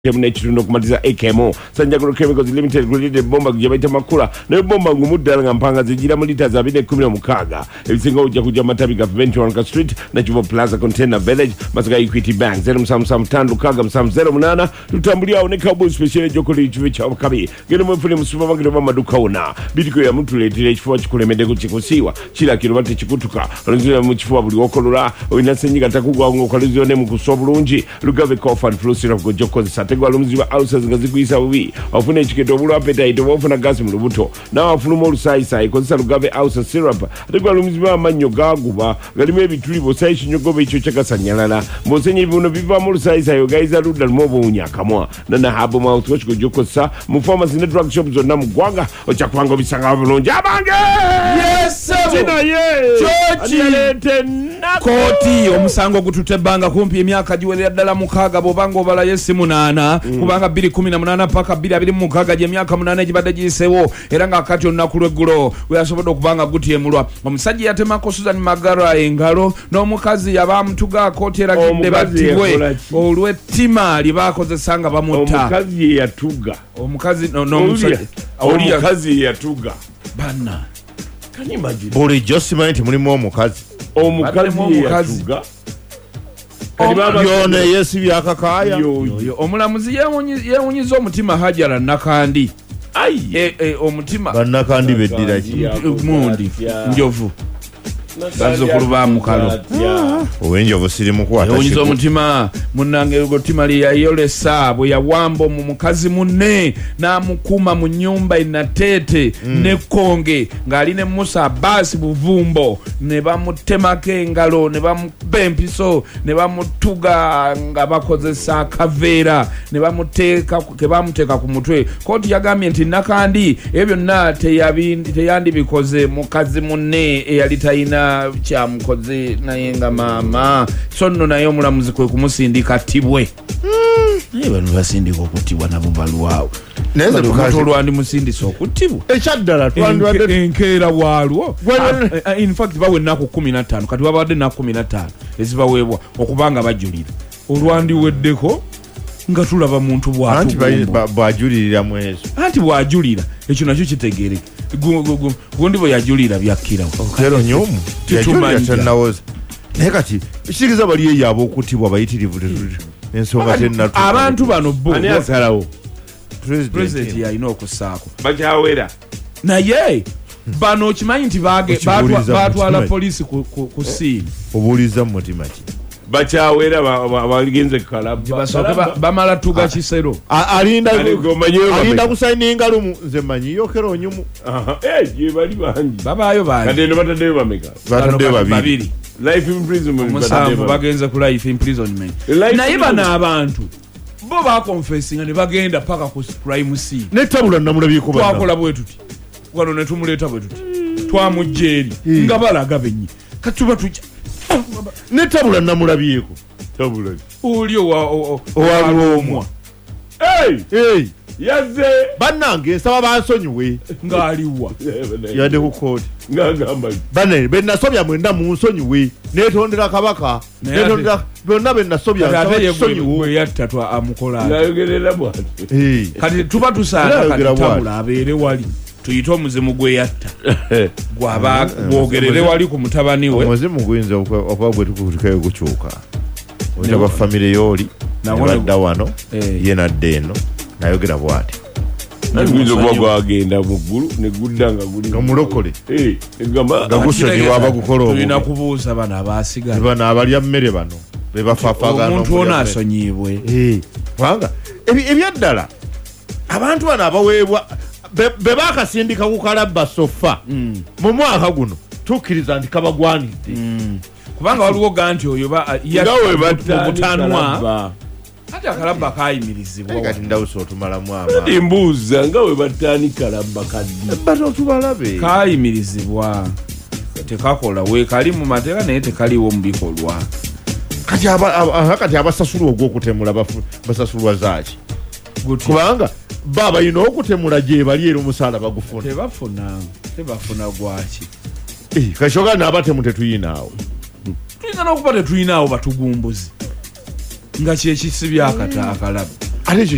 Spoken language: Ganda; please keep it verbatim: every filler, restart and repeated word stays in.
Nechirundo kumaliza A K M O Sanjagro Chemicals Limited kulide bomba kujabaita makula na bomba ngumuddala nga mpanga zijira mu lita za bine kumi na mukaga ebisinga ujja kuja Matabi Government Wanka Street na Chivo Plaza Container Village Masaka Equity Bank zero msamu samu tano kaga msamu zero munana tutambulia oneka ubu special jokoli ichive cha wakabi geno mwefuni msupamangi na mama duka una bitiko ya mtu letile chifuwa chikule medeko chikusiwa chila kilomati chikutuka olenzio ya mchifuwa buli wakolura oinasenyiga takugwa ungo kwa lezio nemu kusobulunji Lugave Cough and Flu Syrup Gojoko Sate Tegwa lumziwa houses ngazikuisa uwi wafune chiketo bulu appetite wafuna gasi mulubuto na wafuluma olusaisa ikozisa Lugave house syrup tegwa lumziwa manyo gaguba galime ebitulibo saishi nyogobe icho chakasa nyalala mbosenye ibibuno biva mu olusaisa yogaiza luda lumobo unyakamwa na na habo mouth wash kujokosa mu pharmacy ne drug shop zonna mu gwanga ochakwanga bisanga bulungi abange yes sir tina ye chochi koti omusango gututebanga kumpi emyaka giwerera ddala mukaga bobanga obala yesi munana Mm. kubanga biri kumi na munana paka biri abiri mukaga je myaka munana gibadde gisewo era nga akati onnakulu lweggulo weyasobodde okubanga gutyemulwa omusajja yatemako Susan Magara engalo n'omukazi yabamutuga koti eragidde battibwe olw'ettima libakozesa nga bamutta omukazi yatuga omukazi n'omusajja omukazi yatuga bana can you imagine buli Josimine nti mulimu omukazi omukazi yatuga yone yesi byakakaya omulamuzi yewunyiza omutima Hajara Nakandi ai e, e, omutima bannakandi beddira ki mundi njovu bazo kuluba mukalo owenjovu siri mukwata yewunyiza omutima munange omutima li yayolesa bwe yawambo mu mukazi munne n'amukuma mu nyumba inatete mm. ne konge ngali ne Musa Abbas Buvumbo ne bamutemako engalo ne bamupempiso ne bamutuga nga bakozesa kaveera ne bamuteeka ke bamuteeka ku mutwe koti yagambye nti Nakandi ebyo byonna teyabindi teyandi bikoze mukazi munne eyali tayina kyamukoze naye nga maama so nno naye omulamuzi kwe kumusindika tibwe naye bano basindika okutibwa nabo balwawo olwandi musindisa okutibwa ekyaddala enkeera waalwo in fact bawe ennaku kumi na ttaano kati babadde ennaku kumi na ttaano ezibaweebwa okubanga bajulira olwandi weddeko nga tulaba muntu bwajulirira mwezo anti bwajulira ekyo nakyo kitegereke gundi bwe yajulira byakkira kero nyomu tetumanyi naye kati ekitegeeza bali eyo ab'okutibwa bayitirivu ensonga tennatu abantu bano bo ani asalawo president yalina okusaako bakyawera naye bano okimanyi nti batwala polisi ku siini obuuliza mu mutima ki bakyawera bagenze kalaba basooke bamala tuga kisero alinda kusaininga lumu nze manyi yokera onyumu bali bangi babaayo bangi bataddeyo bameka bataddeyo babiri life imprisonment musanvu bagenze ku life imprisonment naye bano abantu bo bakonfessinga ne bagenda paka ku crime scene netabula namulabyeko twakola bwe tuti wano ne tumuleeta bwe tuti twamujja eri nga balaga benyi katuba tujja netabula namulabyeko tabula oli owalomwa yazze bannange nsaba bansonyiwe ng'aliwa yadde ku kooti ngagamba bane bennasobya mwenda munsonyiwe netondera kabaka netondera byonna bennasobya bwe yatta twa amukola nayogerera bwati kati tuba tusaana kati tabula abeere wali tuyite omuzimu gwe yatta gwaba gwogerere wali ku mutabani we omuzimu guyinza okuba gwe tukutukayo gukyuka oyitaba famire yooli nebadda wano ye nadde eno nayogera bwati naguyinza okuba gwagenda muggulu negudda nga guli omulokole nga gusonyiwa abagukola obubi tulina kubuuza bano abasigala bano abalya mmere bano bebafaafagana omuntu ono asonyibwe kubanga ebyaddala abantu bano abaweebwa be bakasindika ku kalabba sofa mu mwaka guno tukkiriza nti kabagwanidde kubanga waliwo ganti oyo mubutanwa ate akalabba kayimirizibwa kati ndawusa otumalamu amaani mbuuza nga we batani kalabba kaddi bata otubalabe kayimirizibwa tekakola we kali mu mateeka naye tekaliwo mu bikolwa kati abasasulwa ogw'okutemula basasulwa zaaki kubanga baba yino okutemula gye bali era omusaala bagufuna tebafuna tebafuna gwaki kashoga n'abatemu tetuyinaawo tuyinza n'okuba tetuyinaawo batugumbuzi nga kyekisibya akata akalabu ate ekyo